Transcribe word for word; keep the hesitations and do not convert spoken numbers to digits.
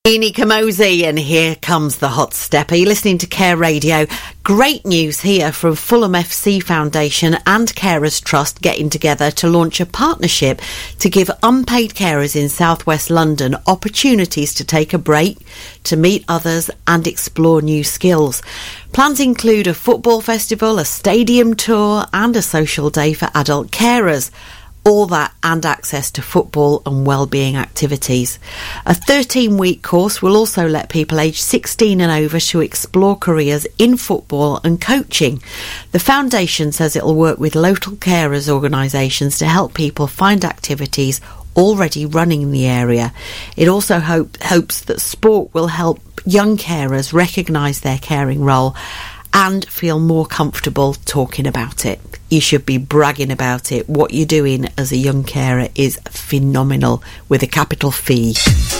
Eni Kamosi, and here comes the hot stepper. You're listening to Care Radio. Great news here from Fulham F C Foundation and Carers Trust getting together to launch a partnership to give unpaid carers in South West London opportunities to take a break, to meet others and explore new skills. Plans include a football festival, a stadium tour and a social day for adult carers. All that and access to football and wellbeing activities. A thirteen-week course will also let people aged sixteen and over to explore careers in football and coaching. The foundation says it will work with local carers organisations to help people find activities already running in the area. It also hope, hopes that sport will help young carers recognise their caring role and feel more comfortable talking about it. You should be bragging about it. What you're doing as a young carer is phenomenal, with a capital fee.